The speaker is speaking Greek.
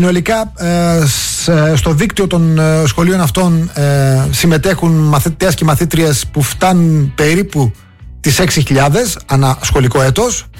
Συνολικά στο δίκτυο των σχολείων αυτών συμμετέχουν μαθητές και μαθήτριες που φτάνουν περίπου τις 6.000 ανά σχολικό έτος.